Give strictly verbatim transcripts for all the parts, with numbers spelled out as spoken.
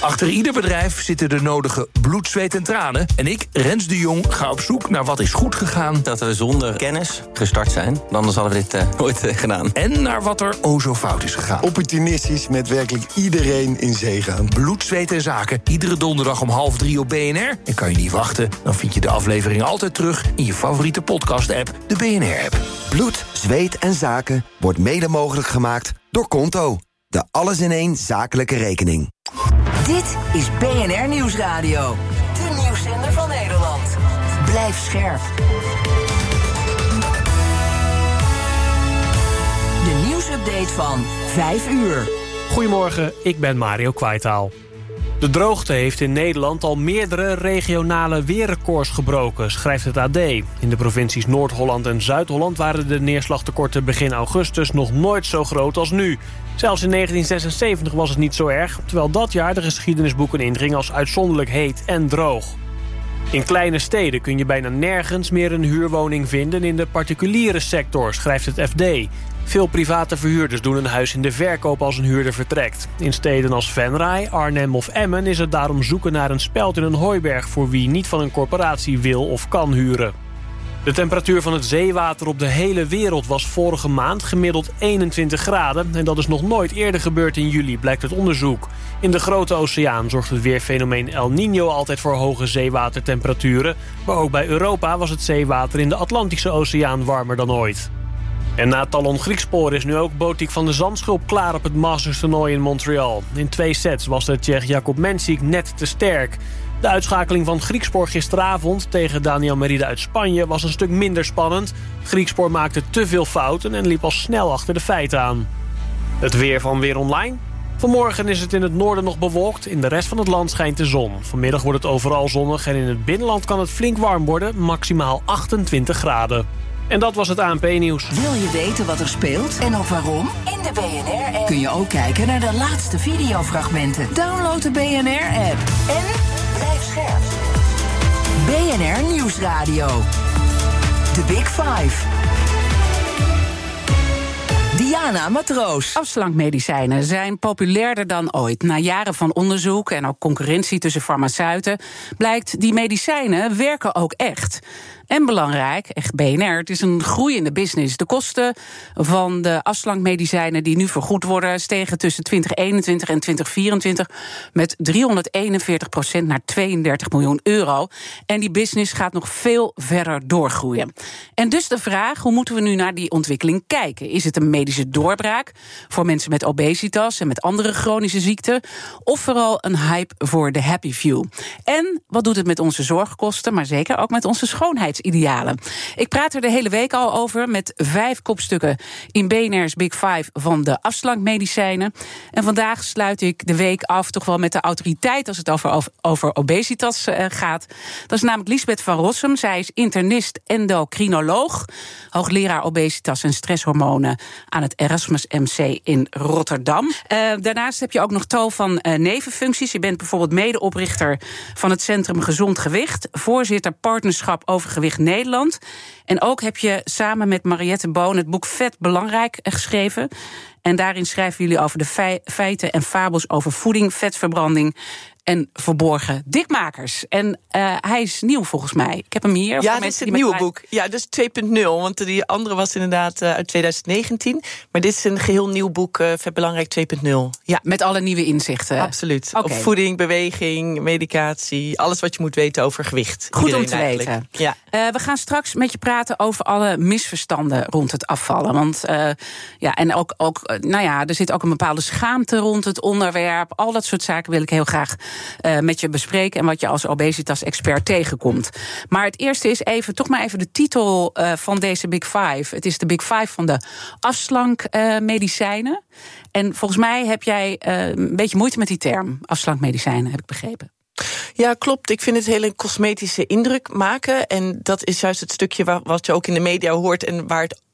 Achter ieder bedrijf zitten de nodige bloed, zweet en tranen. En ik, Rens de Jong, ga op zoek naar wat is goed gegaan. Dat we zonder kennis gestart zijn. Anders hadden we dit uh, nooit uh, gedaan. En naar wat er o zo fout is gegaan. Opportunistisch met werkelijk iedereen in zee gaan. Bloed, zweet en zaken. Iedere donderdag om half drie op B N R. En kan je niet wachten, dan vind je de aflevering altijd terug in je favoriete podcast-app, de B N R-app. Bloed, zweet en zaken wordt mede mogelijk gemaakt door Konto. De alles-in-één zakelijke rekening. Dit is B N R Nieuwsradio. De nieuwszender van Nederland. Blijf scherp. De nieuwsupdate van vijf uur. Goedemorgen, ik ben Mario Kwaitaal. De droogte heeft in Nederland al meerdere regionale weerrecords gebroken, schrijft het A D. In de provincies Noord-Holland en Zuid-Holland waren de neerslagtekorten begin augustus nog nooit zo groot als nu. Zelfs in negentien zesenzeventig was het niet zo erg, terwijl dat jaar de geschiedenisboeken inging als uitzonderlijk heet en droog. In kleine steden kun je bijna nergens meer een huurwoning vinden in de particuliere sector, schrijft het F D. Veel private verhuurders doen een huis in de verkoop als een huurder vertrekt. In steden als Venray, Arnhem of Emmen is het daarom zoeken naar een speld in een hooiberg voor wie niet van een corporatie wil of kan huren. De temperatuur van het zeewater op de hele wereld was vorige maand gemiddeld eenentwintig graden... en dat is nog nooit eerder gebeurd in juli, blijkt uit onderzoek. In de Grote Oceaan zorgt het weerfenomeen El Niño altijd voor hoge zeewatertemperaturen... maar ook bij Europa was het zeewater in de Atlantische Oceaan warmer dan ooit. En na Talon Griekspoor is nu ook Botik van de Zandschulp klaar op het Masters-toernooi in Montreal. In twee sets was de Tsjech Jakub Mensik net te sterk. De uitschakeling van Griekspoor gisteravond tegen Daniel Merida uit Spanje was een stuk minder spannend. Griekspoor maakte te veel fouten en liep al snel achter de feiten aan. Het weer van Weer Online. Vanmorgen is het in het noorden nog bewolkt, in de rest van het land schijnt de zon. Vanmiddag wordt het overal zonnig en in het binnenland kan het flink warm worden, maximaal achtentwintig graden. En dat was het A N P-nieuws. Wil je weten wat er speelt en ook waarom? In de B N R-app kun je ook kijken naar de laatste videofragmenten. Download de B N R-app en blijf scherp. B N R Nieuwsradio. The Big Five. Diana Matroos. Afslankmedicijnen zijn populairder dan ooit. Na jaren van onderzoek en ook concurrentie tussen farmaceuten blijkt die medicijnen werken ook echt. En belangrijk, echt B N R, het is een groeiende business. De kosten van de afslankmedicijnen die nu vergoed worden stegen tussen twintig eenentwintig en twintig vierentwintig met driehonderdeenenveertig procent naar tweeëndertig miljoen euro. En die business gaat nog veel verder doorgroeien. En dus de vraag, hoe moeten we nu naar die ontwikkeling kijken? Is het een medische doorbraak voor mensen met obesitas en met andere chronische ziekten? Of vooral een hype voor de happy few? En wat doet het met onze zorgkosten, maar zeker ook met onze schoonheid? Idealen. Ik praat er de hele week al over met vijf kopstukken in B N R's Big Five van de afslankmedicijnen. En vandaag sluit ik de week af toch wel met de autoriteit als het over, over, over obesitas uh, gaat. Dat is namelijk Liesbeth van Rossum. Zij is internist endocrinoloog, hoogleraar obesitas en stresshormonen aan het Erasmus M C in Rotterdam. Uh, daarnaast heb je ook nog tal van uh, nevenfuncties. Je bent bijvoorbeeld medeoprichter van het Centrum Gezond Gewicht, voorzitter partnerschap over gewicht Nederland. En ook heb je samen met Mariette Boon het boek Vet Belangrijk geschreven. En daarin schrijven jullie over de feiten en fabels over voeding, vetverbranding en verborgen dikmakers. En uh, hij is nieuw volgens mij. Ik heb hem hier. Ja, dit is het nieuwe boek. Ja, dus twee punt nul. Want die andere was inderdaad uh, uit twintig negentien. Maar dit is een geheel nieuw boek, uh, Vet Belangrijk twee punt nul. Ja. Met alle nieuwe inzichten. Absoluut. Okay. Op voeding, beweging, medicatie. Alles wat je moet weten over gewicht. Goed Iedereen om te eigenlijk. weten. Ja. Uh, we gaan straks met je praten over alle misverstanden rond het afvallen. Want uh, ja, en ook, ook uh, nou ja, er zit ook een bepaalde schaamte rond het onderwerp. Al dat soort zaken wil ik heel graag Uh, met je bespreken en wat je als obesitas-expert tegenkomt. Maar het eerste is even, toch maar even de titel uh, van deze Big Five. Het is de Big Five van de afslankmedicijnen. Uh, en volgens mij heb jij uh, een beetje moeite met die term, afslankmedicijnen, heb ik begrepen. Ja, klopt. Ik vind het hele cosmetische indruk maken. En dat is juist het stukje wat je ook in de media hoort en waar het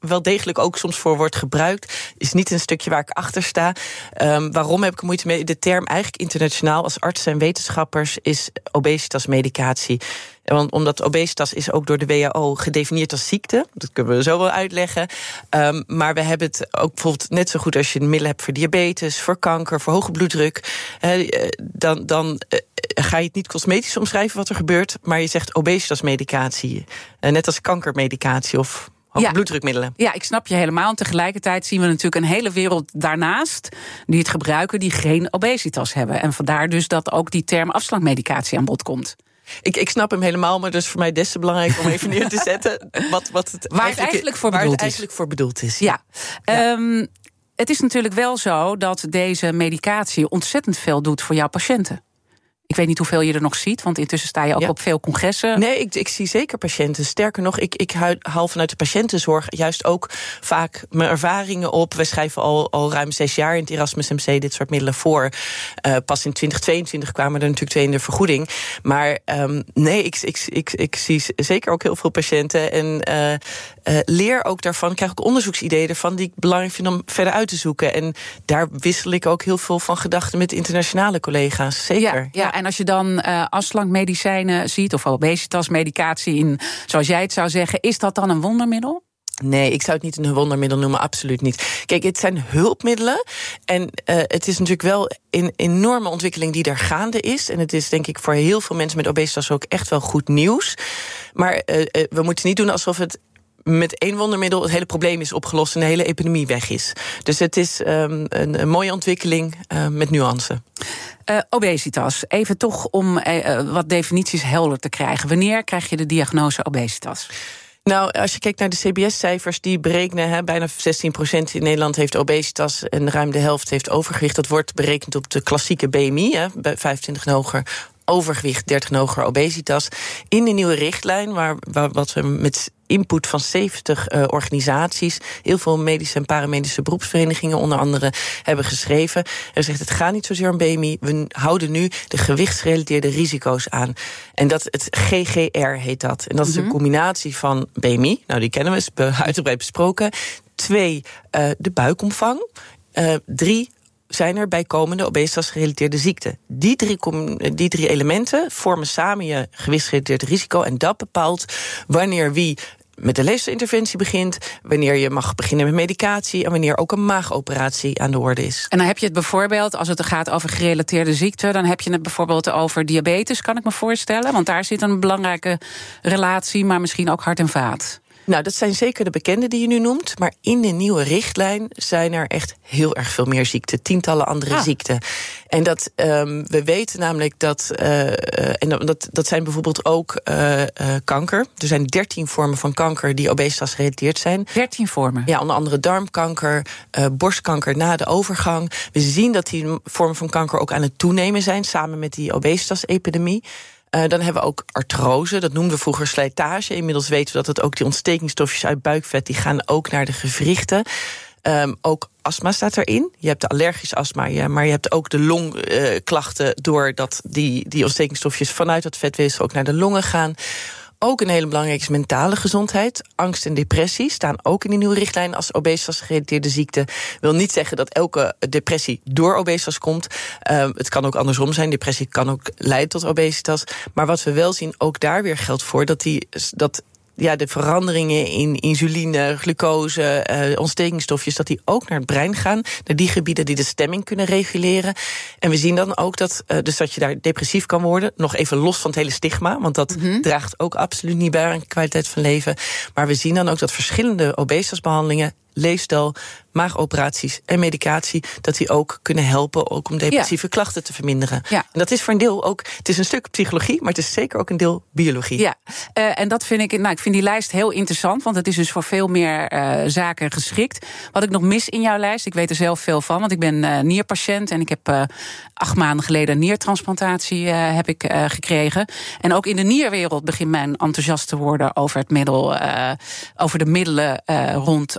wel degelijk ook soms voor wordt gebruikt. Is niet een stukje waar ik achter sta. Um, waarom heb ik er moeite mee? De term eigenlijk internationaal als artsen en wetenschappers is obesitasmedicatie. Want omdat obesitas is ook door de W H O gedefinieerd als ziekte. Dat kunnen we zo wel uitleggen. Um, maar we hebben het ook bijvoorbeeld net zo goed als je middelen hebt voor diabetes, voor kanker, voor hoge bloeddruk. He, dan, dan uh, ga je het niet cosmetisch omschrijven wat er gebeurt, maar je zegt obesitasmedicatie. Uh, net als kankermedicatie of hoge ja. bloeddrukmiddelen. Ja, ik snap je helemaal. En tegelijkertijd zien we natuurlijk een hele wereld daarnaast die het gebruiken, die geen obesitas hebben. En vandaar dus dat ook die term afslankmedicatie aan bod komt. Ik, ik snap hem helemaal, maar dat is voor mij des te belangrijk om even neer te zetten wat, wat het, waar het eigenlijk voor bedoeld het eigenlijk is. Voor bedoeld is. Ja. ja. Um, het is natuurlijk wel zo dat deze medicatie ontzettend veel doet voor jouw patiënten. Ik weet niet hoeveel je er nog ziet, want intussen sta je ook ja. op veel congressen. Nee, ik, ik zie zeker patiënten. Sterker nog, ik, ik haal vanuit de patiëntenzorg juist ook vaak mijn ervaringen op. We schrijven al, al ruim zes jaar in het Erasmus M C dit soort middelen voor. Uh, pas in twintig tweeëntwintig kwamen er natuurlijk twee in de vergoeding. Maar um, nee, ik, ik, ik, ik zie zeker ook heel veel patiënten. En uh, uh, leer ook daarvan, krijg ook onderzoeksideeën ervan die ik belangrijk vind om verder uit te zoeken. En daar wissel ik ook heel veel van gedachten met internationale collega's. Zeker. Ja, ja. En als je dan uh, afslankmedicijnen ziet, of obesitasmedicatie, in, zoals jij het zou zeggen, is dat dan een wondermiddel? Nee, ik zou het niet een wondermiddel noemen, absoluut niet. Kijk, het zijn hulpmiddelen. En uh, het is natuurlijk wel een enorme ontwikkeling die daar gaande is. En het is denk ik voor heel veel mensen met obesitas ook echt wel goed nieuws. Maar uh, uh, we moeten niet doen alsof het met één wondermiddel het hele probleem is opgelost en de hele epidemie weg is. Dus het is um, een, een mooie ontwikkeling uh, met nuance. Uh, obesitas, even toch om uh, wat definities helder te krijgen. Wanneer krijg je de diagnose obesitas? Nou, als je kijkt naar de C B S-cijfers, die berekenen, hè, bijna zestien procent in Nederland heeft obesitas en ruim de helft heeft overgewicht. Dat wordt berekend op de klassieke B M I, hè, bij vijfentwintig en hoger overgewicht, dertig en hoger obesitas. In de nieuwe richtlijn, waar, waar wat we met input van zeventig uh, organisaties, heel veel medische en paramedische beroepsverenigingen onder andere hebben geschreven. Er zegt, het gaat niet zozeer om B M I, we houden nu de gewichtsgerelateerde risico's aan. En dat het G G R heet dat. En dat is mm-hmm. een combinatie van B M I, nou die kennen we, is uitgebreid besproken. Twee, uh, de buikomvang. Uh, drie, zijn er bijkomende obesitas-gerelateerde ziekten. Die drie, die drie elementen vormen samen je gewichtsgerelateerd risico. En dat bepaalt wanneer wie met de leefstijlinterventie begint, wanneer je mag beginnen met medicatie en wanneer ook een maagoperatie aan de orde is. En dan heb je het bijvoorbeeld, als het gaat over gerelateerde ziekten, dan heb je het bijvoorbeeld over diabetes, kan ik me voorstellen. Want daar zit een belangrijke relatie, maar misschien ook hart en vaat. Nou, dat zijn zeker de bekende die je nu noemt. Maar in de nieuwe richtlijn zijn er echt heel erg veel meer ziekten. Tientallen andere ah. ziekten. En dat um, we weten namelijk dat, uh, en dat, dat zijn bijvoorbeeld ook uh, uh, kanker. Er zijn dertien vormen van kanker die obesitas gerelateerd zijn. dertien vormen? Ja, onder andere darmkanker, uh, borstkanker na de overgang. We zien dat die vormen van kanker ook aan het toenemen zijn, samen met die obesitas-epidemie. Uh, dan hebben we ook artrose, dat noemden we vroeger slijtage. Inmiddels weten we dat het ook die ontstekingsstofjes uit buikvet, die gaan ook naar de gewrichten. Um, ook astma staat erin. Je hebt de allergisch astma, ja, maar je hebt ook de longklachten, uh, doordat die, die ontstekingsstofjes vanuit het vetweefsel ook naar de longen gaan. Ook een hele belangrijke is mentale gezondheid. Angst en depressie staan ook in die nieuwe richtlijn als obesitas-gerelateerde ziekte. Wil niet zeggen dat elke depressie door obesitas komt. Uh, het kan ook andersom zijn. Depressie kan ook leiden tot obesitas. Maar wat we wel zien, ook daar weer geldt voor dat die dat ja, de veranderingen in insuline, glucose, uh, ontstekingsstofjes, dat die ook naar het brein gaan, naar die gebieden die de stemming kunnen reguleren. En we zien dan ook dat, uh, dus dat je daar depressief kan worden, nog even los van het hele stigma, want dat mm-hmm. draagt ook absoluut niet bij aan kwaliteit van leven. Maar we zien dan ook dat verschillende obesitasbehandelingen, leefstijl, maagoperaties en medicatie, dat die ook kunnen helpen ook om depressieve ja. klachten te verminderen. Ja. En dat is voor een deel ook, het is een stuk psychologie, maar het is zeker ook een deel biologie. Ja, uh, en dat vind ik, nou, ik vind die lijst heel interessant, want het is dus voor veel meer uh, zaken geschikt. Wat ik nog mis in jouw lijst, ik weet er zelf veel van, want ik ben uh, nierpatiënt en ik heb uh, acht maanden geleden een niertransplantatie uh, heb ik uh, gekregen. En ook in de nierwereld begint men enthousiast te worden over het middel, uh, over de middelen uh, rond obesitas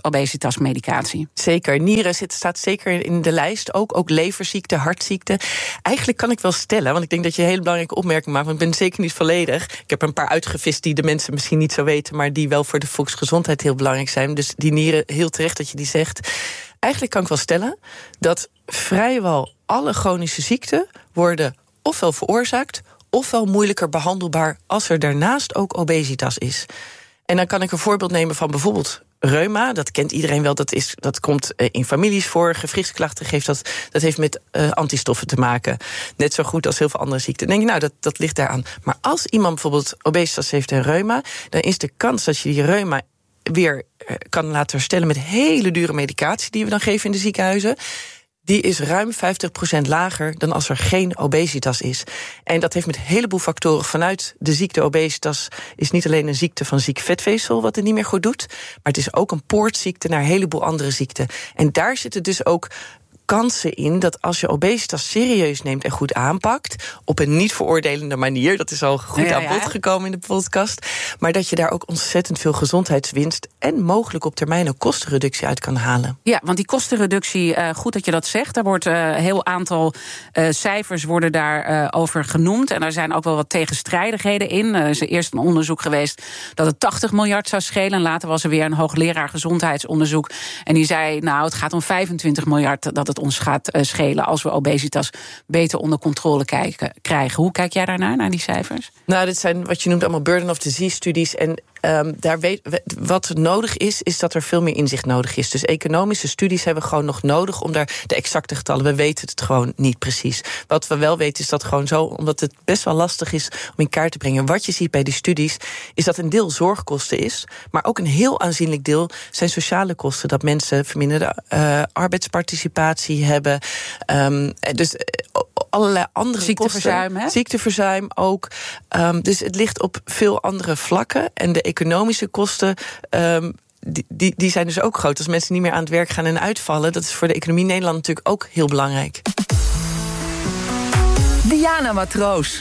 obesitasmedicatie. Zeker, nieren zit, staat zeker in de lijst. Ook, ook leverziekte, hartziekte. Eigenlijk kan ik wel stellen, want ik denk dat je een hele belangrijke opmerking maakt, want ik ben zeker niet volledig. Ik heb er een paar uitgevist die de mensen misschien niet zo weten, maar die wel voor de volksgezondheid heel belangrijk zijn. Dus die nieren, heel terecht dat je die zegt. Eigenlijk kan ik wel stellen dat vrijwel alle chronische ziekten worden ofwel veroorzaakt ofwel moeilijker behandelbaar als er daarnaast ook obesitas is. En dan kan ik een voorbeeld nemen van bijvoorbeeld reuma. Dat kent iedereen wel, dat, is, dat komt in families voor. Gewrichtsklachten geeft dat, dat heeft met uh, antistoffen te maken. Net zo goed als heel veel andere ziekten. Dan denk je, nou, dat, dat ligt daaraan. Maar als iemand bijvoorbeeld obesitas heeft en reuma, dan is de kans dat je die reuma weer kan laten herstellen met hele dure medicatie die we dan geven in de ziekenhuizen, die is ruim vijftig procent lager dan als er geen obesitas is. En dat heeft met een heleboel factoren vanuit de ziekte. Obesitas is niet alleen een ziekte van ziek vetweefsel wat het niet meer goed doet, maar het is ook een poortziekte naar een heleboel andere ziekten. En daar zitten dus ook kansen in dat als je obesitas serieus neemt en goed aanpakt, op een niet veroordelende manier, dat is al goed ja, aan bod ja. gekomen in de podcast, maar dat je daar ook ontzettend veel gezondheidswinst en mogelijk op termijn een kostenreductie uit kan halen. Ja, want die kostenreductie, uh, goed dat je dat zegt, daar wordt uh, een heel aantal uh, cijfers worden daar uh, over genoemd en er zijn ook wel wat tegenstrijdigheden in. Er is eerst een onderzoek geweest dat het tachtig miljard zou schelen en later was er weer een hoogleraar gezondheidsonderzoek en die zei, nou, het gaat om vijfentwintig miljard dat het ons gaat uh, schelen als we obesitas beter onder controle kijken, krijgen. Hoe kijk jij daarnaar, naar die cijfers? Nou, dit zijn wat je noemt allemaal burden of disease studies. En um, daar weet, wat nodig is, is dat er veel meer inzicht nodig is. Dus economische studies hebben we gewoon nog nodig om daar de exacte getallen. We weten het gewoon niet precies. Wat we wel weten is dat gewoon zo, omdat het best wel lastig is om in kaart te brengen. Wat je ziet bij die studies is dat een deel zorgkosten is, maar ook een heel aanzienlijk deel zijn sociale kosten. Dat mensen verminderde uh, arbeidsparticipatie hebben. Um, dus allerlei andere ziekteverzuim, kosten. Hè? Ziekteverzuim ook. Um, dus het ligt op veel andere vlakken. En de economische kosten, um, die, die, die zijn dus ook groot. Als mensen niet meer aan het werk gaan en uitvallen, dat is voor de economie in Nederland natuurlijk ook heel belangrijk. Diana Matroos.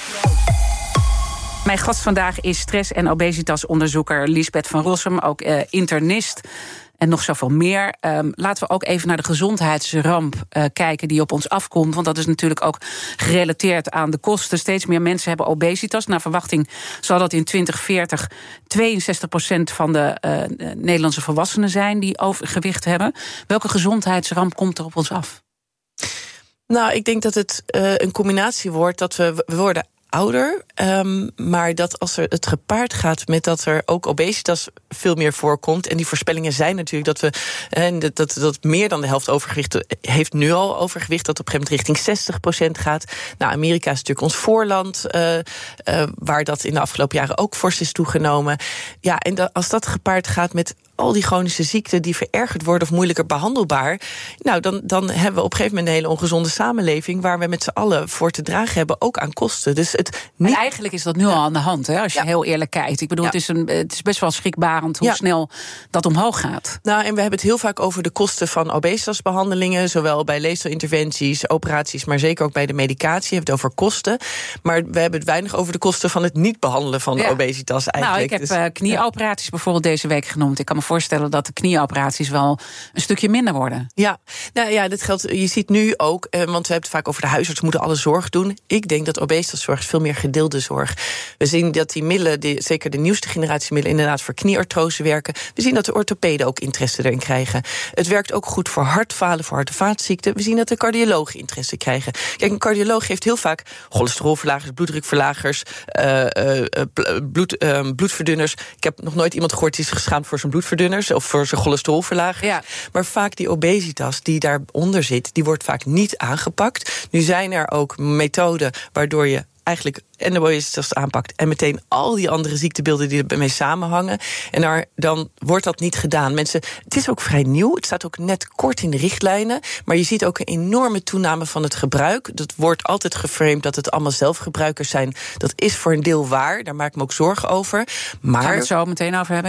Mijn gast vandaag is stress- en obesitasonderzoeker Liesbeth van Rossum, ook uh, internist. En nog zoveel meer. Um, laten we ook even naar de gezondheidsramp uh, kijken die op ons afkomt. Want dat is natuurlijk ook gerelateerd aan de kosten. Steeds meer mensen hebben obesitas. Naar verwachting zal dat in twintig veertig tweeënzestig procent van de uh, Nederlandse volwassenen zijn die overgewicht hebben. Welke gezondheidsramp komt er op ons af? Nou, ik denk dat het uh, een combinatie wordt dat we, we worden ouder, um, maar dat als er het gepaard gaat met dat er ook obesitas veel meer voorkomt, en die voorspellingen zijn natuurlijk dat we en dat, dat, dat meer dan de helft overgewicht heeft nu al overgewicht, dat op een gegeven moment richting zestig procent gaat. Nou, Amerika is natuurlijk ons voorland, uh, uh, waar dat in de afgelopen jaren ook fors is toegenomen. Ja, en dat, als dat gepaard gaat met al die chronische ziekten die verergerd worden of moeilijker behandelbaar, nou, dan, dan hebben we op een gegeven moment een hele ongezonde samenleving waar we met z'n allen voor te dragen hebben, ook aan kosten. Dus het niet... En eigenlijk is dat nu ja. al aan de hand, hè, als je ja. heel eerlijk kijkt. Ik bedoel, ja. het, is een, het is best wel schrikbarend hoe ja. snel dat omhoog gaat. Nou, en we hebben het heel vaak over de kosten van obesitasbehandelingen, zowel bij leefstijlinterventies, operaties, maar zeker ook bij de medicatie. We hebben het over kosten. Maar we hebben het weinig over de kosten van het niet behandelen van ja. obesitas eigenlijk. Nou, ik heb dus, uh, knieoperaties ja. bijvoorbeeld deze week genoemd. Ik kan me voorstellen dat de knieoperaties wel een stukje minder worden. Ja, nou ja, dat geldt. Je ziet nu ook, eh, want we hebben het vaak over de huisarts moeten alle zorg doen. Ik denk dat obesitaszorg is veel meer gedeelde zorg. We zien dat die middelen, die, zeker de nieuwste generatie middelen, inderdaad voor knieartrose werken. We zien dat de orthopeden ook interesse erin krijgen. Het werkt ook goed voor hartfalen, voor hart- en vaatziekten. We zien dat de cardiologen interesse krijgen. Kijk, een cardioloog heeft heel vaak cholesterolverlagers, bloeddrukverlagers, uh, uh, bloed, uh, bloedverdunners. Ik heb nog nooit iemand gehoord die is geschaamd voor zijn bloedverdunners of voor zijn cholesterolverlagers. Ja. Maar vaak die obesitas die daaronder zit, die wordt vaak niet aangepakt. Nu zijn er ook methoden waardoor je eigenlijk en de obesitas aanpakt en meteen al die andere ziektebeelden die ermee samenhangen. En daar, dan wordt dat niet gedaan. Mensen, het is ook vrij nieuw. Het staat ook net kort in de richtlijnen. Maar je ziet ook een enorme toename van het gebruik. Dat wordt altijd geframed dat het allemaal zelfgebruikers zijn. Dat is voor een deel waar. Daar maak ik me ook zorgen over. Maar gaan we het zo meteen over hebben, ja.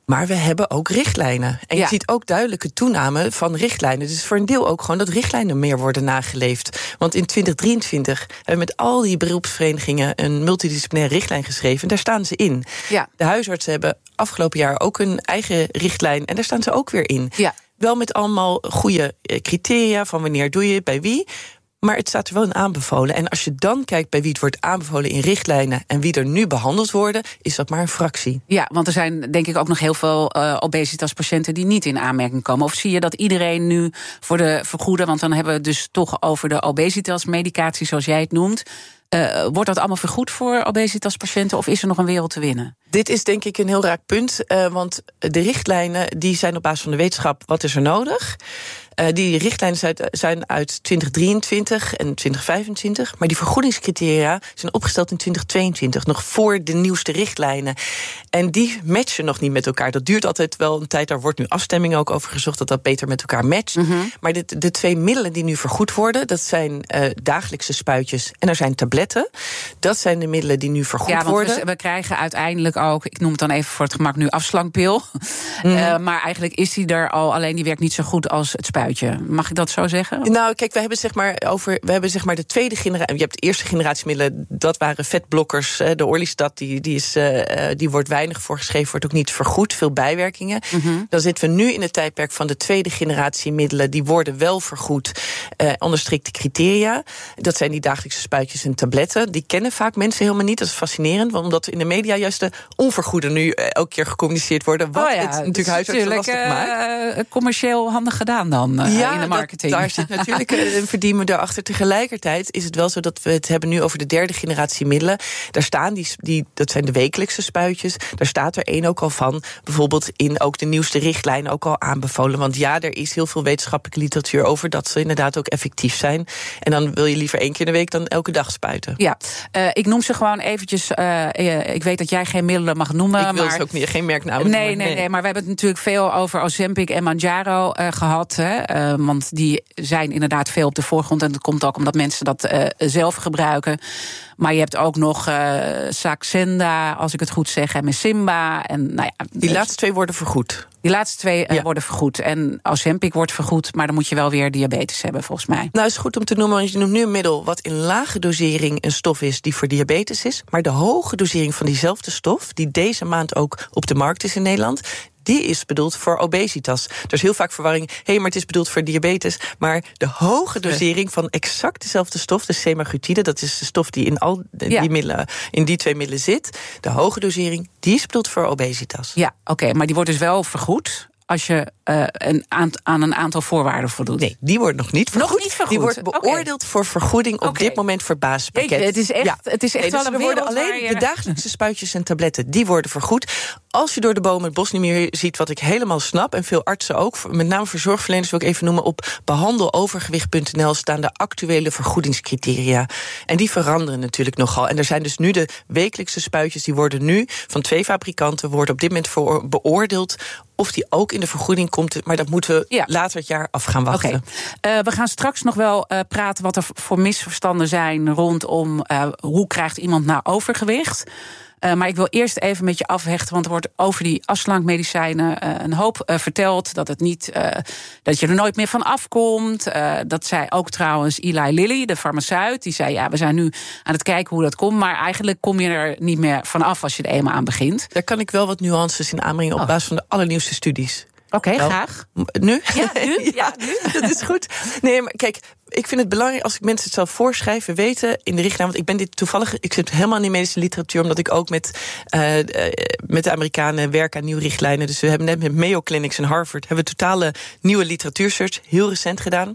Maar we hebben ook richtlijnen. En ja. je ziet ook duidelijke toename van richtlijnen. Dus voor een deel ook gewoon dat richtlijnen meer worden nageleefd. Want in twintig drieëntwintig hebben we met al die beroepsverenigingen een multidisciplinaire richtlijn geschreven. En daar staan ze in. Ja. De huisartsen hebben afgelopen jaar ook een eigen richtlijn. En daar staan ze ook weer in. Ja. Wel met allemaal goede criteria van wanneer doe je het, bij wie. Maar het staat er wel in aanbevolen. En als je dan kijkt bij wie het wordt aanbevolen in richtlijnen en wie er nu behandeld worden, is dat maar een fractie. Ja, want er zijn denk ik ook nog heel veel uh, obesitaspatiënten die niet in aanmerking komen. Of zie je dat iedereen nu voor de vergoeden, want dan hebben we het dus toch over de obesitasmedicatie zoals jij het noemt. Uh, wordt dat allemaal vergoed voor obesitaspatiënten of is er nog een wereld te winnen? Dit is denk ik een heel raak punt, uh, want de richtlijnen die zijn op basis van de wetenschap, wat is er nodig? Uh, die richtlijnen zijn uit twintig drieëntwintig en twintig vijfentwintig... maar die vergoedingscriteria zijn opgesteld in twintig tweeëntwintig... nog voor de nieuwste richtlijnen. En die matchen nog niet met elkaar. Dat duurt altijd wel een tijd, daar wordt nu afstemming ook over gezocht, dat dat beter met elkaar matcht. Mm-hmm. Maar de, de twee middelen die nu vergoed worden, dat zijn uh, dagelijkse spuitjes en er zijn tabletten. Dat zijn de middelen die nu vergoed ja, want worden. We, we krijgen uiteindelijk ook, ik noem het dan even voor het gemak nu afslankpil. Mm-hmm. Uh, maar eigenlijk is die er al, alleen die werkt niet zo goed als het spuitje. Mag ik dat zo zeggen? Nou, kijk, we hebben zeg maar over, we hebben zeg maar de tweede generatie. Je hebt de eerste generatiemiddelen, dat waren vetblokkers. De Orlistat, die, die, is, uh, die wordt weinig voorgeschreven, wordt ook niet vergoed, veel bijwerkingen. Mm-hmm. Dan zitten we nu in het tijdperk van de tweede generatie middelen, die worden wel vergoed uh, onder strikte criteria. Dat zijn die dagelijkse spuitjes en tabletten. Die kennen vaak mensen helemaal niet. Dat is fascinerend, omdat in de media juist de onvergoede nu uh, elke keer gecommuniceerd worden. Wat oh ja, het natuurlijk huisartsen lastig uh, maakt. Commercieel handig gedaan dan. Uh, Ja, in de marketing. Dat, daar zit natuurlijk een verdienmodel daarachter. Tegelijkertijd is het wel zo dat we het hebben nu over de derde generatie middelen. Daar staan die, die dat zijn de wekelijkse spuitjes. Daar staat er één ook al van. Bijvoorbeeld in ook de nieuwste richtlijnen ook al aanbevolen. Want ja, er is heel veel wetenschappelijke literatuur over dat ze inderdaad ook effectief zijn. En dan wil je liever één keer in de week dan elke dag spuiten. Ja, uh, ik noem ze gewoon eventjes. Uh, ik weet dat jij geen middelen mag noemen. Ik wil maar... ze ook niet, geen merknamen nee, noemen. Nee, nee, nee, maar we hebben het natuurlijk veel over Ozempic en Mounjaro uh, gehad. Hè. Uh, want die zijn inderdaad veel op de voorgrond. En dat komt ook omdat mensen dat uh, zelf gebruiken. Maar je hebt ook nog uh, Saxenda, als ik het goed zeg, en Mesimba. En, nou ja, die dus, laatste twee worden vergoed. Die laatste twee uh, ja. worden vergoed. En Ozempic wordt vergoed, maar dan moet je wel weer diabetes hebben, volgens mij. Nou, is goed om te noemen, want je noemt nu een middel wat in lage dosering een stof is die voor diabetes is. Maar de hoge dosering van diezelfde stof, die deze maand ook op de markt is in Nederland, die is bedoeld voor obesitas. Er is heel vaak verwarring. Hé, hey, maar het is bedoeld voor diabetes. Maar de hoge dosering van exact dezelfde stof, de semaglutide, dat is de stof die in al die ja. middelen, in die twee middelen zit. De hoge dosering, die is bedoeld voor obesitas. Ja, oké, okay, maar die wordt dus wel vergoed als je uh, een aant- aan een aantal voorwaarden voldoet. Nee, die wordt nog niet vergoed. Nog niet vergoed. Die wordt beoordeeld okay. voor vergoeding op okay. dit moment voor basispakket. Weet je, het is echt, ja. het is echt nee, wel dus een wereld worden alleen je... de dagelijkse spuitjes en tabletten, die worden vergoed. Als je door de bomen het bos niet meer ziet, wat ik helemaal snap, en veel artsen ook, met name voor zorgverleners wil ik even noemen, op behandelovergewicht punt n l staan de actuele vergoedingscriteria. En die veranderen natuurlijk nogal. En er zijn dus nu de wekelijkse spuitjes, die worden nu van twee fabrikanten, worden op dit moment voor beoordeeld of die ook in de vergoeding komt. Maar dat moeten we ja. later het jaar af gaan wachten. Okay. Uh, we gaan straks nog wel uh, praten wat er voor misverstanden zijn rondom uh, hoe krijgt iemand nou overgewicht. Uh, maar ik wil eerst even met je afhechten, want er wordt over die afslankmedicijnen uh, een hoop uh, verteld. Dat het niet, uh, dat je er nooit meer van afkomt. Uh, dat zei ook trouwens Eli Lilly, de farmaceut. Die zei, ja, we zijn nu aan het kijken hoe dat komt. Maar eigenlijk kom je er niet meer van af als je er eenmaal aan begint. Daar kan ik wel wat nuances in aanbrengen op oh. basis van de allernieuwste studies. Oké, okay, graag. Nu? Ja, nu? ja, nu. Dat is goed. Nee, maar kijk, ik vind het belangrijk als ik mensen het zelf voorschrijf, we weten in de richtlijn, want ik ben dit toevallig, ik zit helemaal in de medische literatuur, omdat ik ook met, uh, uh, met de Amerikanen werk aan nieuwe richtlijnen. Dus we hebben net met Mayo Clinics en Harvard hebben we totale nieuwe literatuursearch, heel recent gedaan.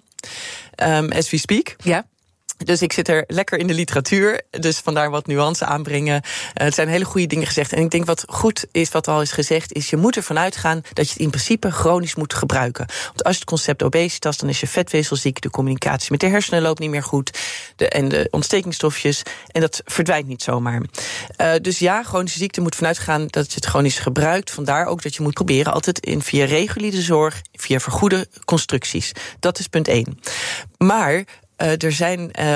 Um, as we speak. Ja. Dus ik zit er lekker in de literatuur, dus vandaar wat nuance aanbrengen. Uh, het zijn hele goede dingen gezegd. En ik denk wat goed is, wat al is gezegd, is je moet ervan uitgaan dat je het in principe chronisch moet gebruiken. Want als je het concept obesitas, dan is je vetweefselziek, de communicatie met de hersenen loopt niet meer goed, de, en de ontstekingsstofjes, en dat verdwijnt niet zomaar. Uh, dus ja, chronische ziekte moet vanuit gaan dat je het chronisch gebruikt. Vandaar ook dat je moet proberen altijd in via reguliere zorg, via vergoede constructies. Dat is punt één. Maar Uh, er zijn um,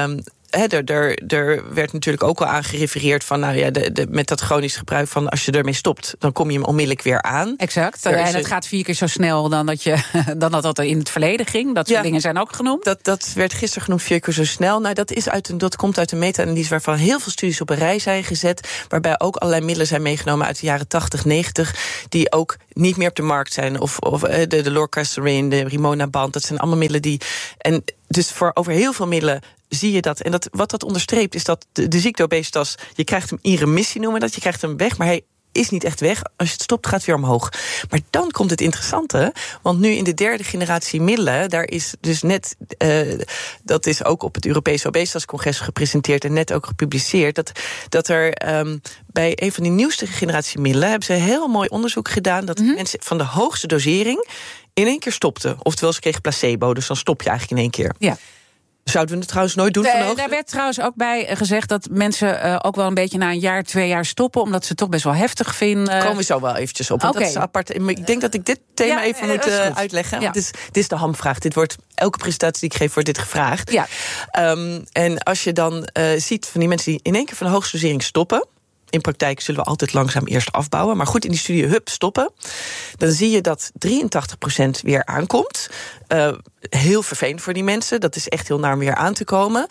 He, er, er, er werd natuurlijk ook al aan gerefereerd van, nou ja, de, de, met dat chronisch gebruik van als je ermee stopt, dan kom je hem onmiddellijk weer aan. Exact. En het een... gaat vier keer zo snel dan dat, je, dan dat dat in het verleden ging. Dat soort ja, dingen zijn ook genoemd. Dat, dat werd gisteren genoemd vier keer zo snel. Nou, dat, is uit een, dat komt uit een meta-analyse waarvan heel veel studies op een rij zijn gezet, waarbij ook allerlei middelen zijn meegenomen uit de jaren tachtig, negentig, die ook niet meer op de markt zijn. Of, of de, de Lorcaserin, de Rimonabant, dat zijn allemaal middelen die. En dus voor over heel veel middelen zie je dat. En dat, wat dat onderstreept is dat de, de ziekte obesitas, je krijgt hem in remissie noemen dat, je krijgt hem weg, maar hij is niet echt weg. Als je het stopt, gaat het weer omhoog. Maar dan komt het interessante, want nu in de derde generatie middelen, daar is dus net, uh, dat is ook op het Europese Obesitascongres gepresenteerd en net ook gepubliceerd, dat, dat er um, bij een van die nieuwste generatie middelen hebben ze heel mooi onderzoek gedaan dat mm-hmm. mensen van de hoogste dosering in één keer stopten. Oftewel, ze kregen placebo, dus dan stop je eigenlijk in één keer. Ja. Zouden we het trouwens nooit doen? Van de, daar werd trouwens ook bij gezegd dat mensen uh, ook wel een beetje na een jaar, twee jaar stoppen, omdat ze het toch best wel heftig vinden. Daar komen we zo wel eventjes op. Want okay. Dat is apart. Ik denk dat ik dit thema ja, even moet uh, uitleggen. Ja. Dit, is, dit is de hamvraag. Dit wordt, elke presentatie die ik geef, wordt dit gevraagd. Ja. Um, en als je dan uh, ziet van die mensen die in één keer van de hoogste dosering stoppen, in praktijk zullen we altijd langzaam eerst afbouwen, maar goed, in die studie hup stoppen, dan zie je dat drieëntachtig procent weer aankomt. Uh, heel vervelend voor die mensen. Dat is echt heel naar om weer aan te komen.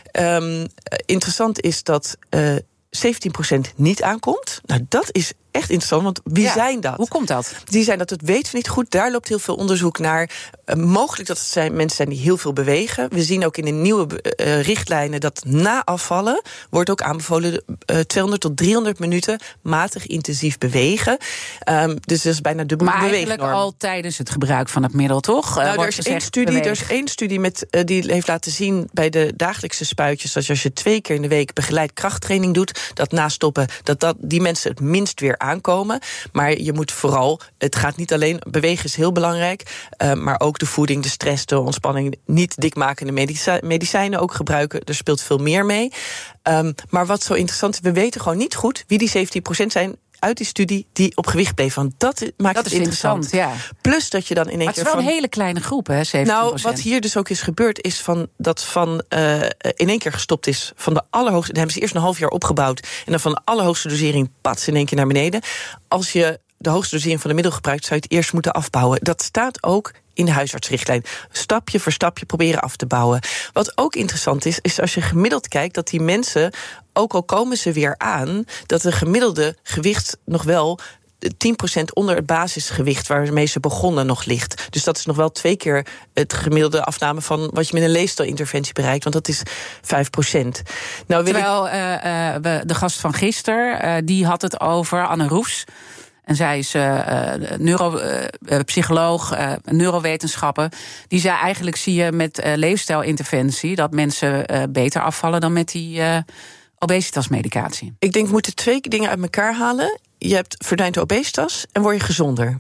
Um, interessant is dat uh, zeventien procent niet aankomt. Nou, dat is echt interessant, want wie ja, zijn dat? Hoe komt dat? Die zijn dat, dat weten we niet goed. Daar loopt heel veel onderzoek naar. Uh, mogelijk dat het zijn mensen zijn die heel veel bewegen. We zien ook in de nieuwe uh, richtlijnen dat na afvallen wordt ook aanbevolen uh, tweehonderd tot driehonderd minuten matig intensief bewegen. Um, dus dat is bijna dubbel maar beweegnorm. Maar eigenlijk al tijdens het gebruik van het middel, toch? Nou, er is één studie, er is één studie met, uh, die heeft laten zien bij de dagelijkse spuitjes, dat als je twee keer in de week begeleid krachttraining doet, dat na stoppen, dat, dat die mensen het minst weer aankomen. Maar je moet vooral, het gaat niet alleen, bewegen is heel belangrijk, uh, maar ook de voeding, de stress, de ontspanning, niet dikmakende medici- medicijnen ook gebruiken. Er speelt veel meer mee. Um, maar wat zo interessant is, we weten gewoon niet goed wie die zeventien procent zijn uit die studie die op gewicht bleef. Want dat maakt dat het is interessant. interessant ja. Plus dat je dan in één keer. Maar het is wel van, een hele kleine groep, hè? zeventien procent. Nou, wat hier dus ook is gebeurd, is van dat van uh, in één keer gestopt is van de allerhoogste. Dan hebben ze eerst een half jaar opgebouwd en dan van de allerhoogste dosering pats in één keer naar beneden. Als je de hoogste dosering van de middel gebruikt, zou je het eerst moeten afbouwen. Dat staat ook in de huisartsrichtlijn. Stapje voor stapje proberen af te bouwen. Wat ook interessant is, is als je gemiddeld kijkt dat die mensen, ook al komen ze weer aan, dat de gemiddelde gewicht nog wel tien procent onder het basisgewicht waarmee ze begonnen nog ligt. Dus dat is nog wel twee keer het gemiddelde afname van wat je met een leefstijlinterventie bereikt, want dat is vijf procent. Nou, wil Terwijl ik... uh, uh, de gast van gisteren, uh, die had het over Anne Roes. En zij is uh, neuropsycholoog, uh, uh, neurowetenschapper. Die zei eigenlijk zie je met uh, leefstijlinterventie dat mensen uh, beter afvallen dan met die uh, obesitasmedicatie. Ik denk we moeten twee dingen uit elkaar halen. Je hebt verdwijnt de obesitas en word je gezonder.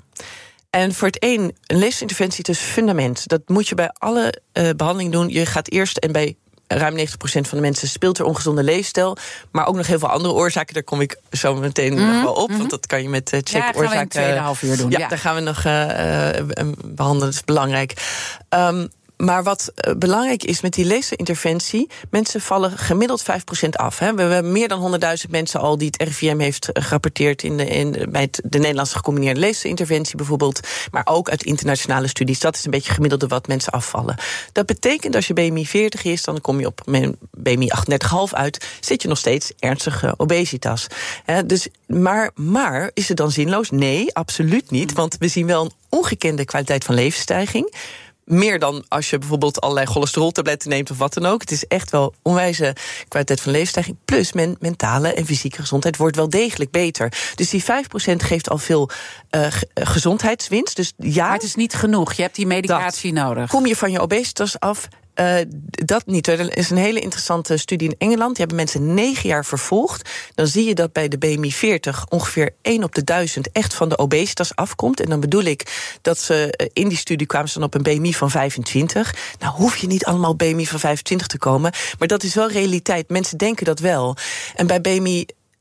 En voor het een, een leefstijlinterventie is fundament. Dat moet je bij alle uh, behandelingen doen. Je gaat eerst, en bij ruim negentig procent van de mensen speelt er ongezonde leefstijl. Maar ook nog heel veel andere oorzaken. Daar kom ik zo meteen mm-hmm. nog wel op. Want dat kan je met uh, check ja, oorzaken. Ja, gaan we in tweede half uur doen. Ja, ja. daar gaan we nog uh, uh, behandelen. Dat is belangrijk. Um, Maar wat uh, belangrijk is met die leefstijlinterventie, mensen vallen gemiddeld vijf procent af. Hè. We hebben meer dan honderdduizend mensen al die het R I V M heeft gerapporteerd in de, in, bij het, de Nederlandse gecombineerde leefstijlinterventie bijvoorbeeld. Maar ook uit internationale studies. Dat is een beetje gemiddelde wat mensen afvallen. Dat betekent als je B M I veertig is, dan kom je op B M I achtendertig komma vijf uit, zit je nog steeds ernstige obesitas. Hè, dus, maar, maar is het dan zinloos? Nee, absoluut niet. Want we zien wel een ongekende kwaliteit van levensstijging. Meer dan als je bijvoorbeeld allerlei cholesteroltabletten neemt of wat dan ook. Het is echt wel onwijze kwaliteit van levensstijging. Plus men, mentale en fysieke gezondheid wordt wel degelijk beter. Dus die vijf procent geeft al veel uh, gezondheidswinst. Dus ja, maar het is niet genoeg. Je hebt die medicatie nodig. Kom je van je obesitas af? Uh, dat niet. Er is een hele interessante studie in Engeland. Die hebben mensen negen jaar vervolgd. Dan zie je dat bij de B M I veertig ongeveer één op de duizend echt van de obesitas afkomt. En dan bedoel ik dat ze in die studie kwamen ze dan op een B M I van vijfentwintig. Nou hoef je niet allemaal B M I van vijfentwintig te komen. Maar dat is wel realiteit. Mensen denken dat wel. En bij B M I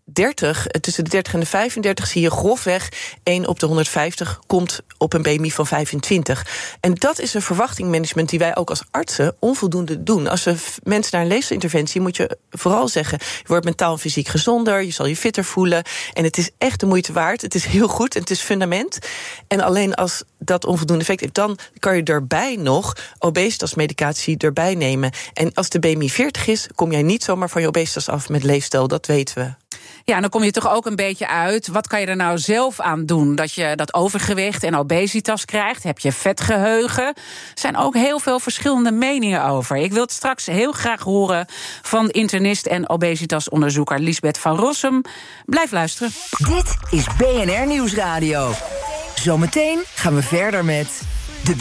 dertig, tussen de dertig en de vijfendertig... zie je grofweg één op de honderdvijftig komt op een B M I van vijfentwintig. En dat is een verwachtingmanagement die wij ook als artsen onvoldoende doen. Als we mensen naar een leefstijlinterventie moet je vooral zeggen... je wordt mentaal en fysiek gezonder, je zal je fitter voelen... en het is echt de moeite waard, het is heel goed en het is fundament. En alleen als dat onvoldoende effect heeft... dan kan je erbij nog obesitasmedicatie erbij nemen. En als de B M I veertig is, kom jij niet zomaar van je obesitas af met leefstijl, dat weten we. Ja, dan kom je toch ook een beetje uit. Wat kan je er nou zelf aan doen? Dat je dat overgewicht en obesitas krijgt? Heb je vetgeheugen? Er zijn ook heel veel verschillende meningen over. Ik wil het straks heel graag horen van internist en obesitasonderzoeker Liesbeth van Rossum. Blijf luisteren. Dit is B N R Nieuwsradio. Zometeen gaan we verder met...